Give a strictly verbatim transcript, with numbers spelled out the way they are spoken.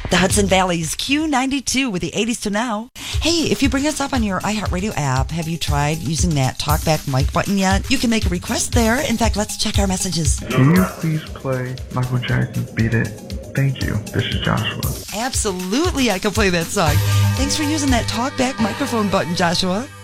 The Hudson Valley's Q ninety-two with the eighties to now. Hey, if you bring us up on your iHeartRadio app, have you tried using that talkback mic button yet? You can make a request there. In fact, let's check our messages. Can you please play Michael Jackson's Beat It? Thank you. This is Joshua. Absolutely, I can play that song. Thanks for using that talkback microphone button, Joshua.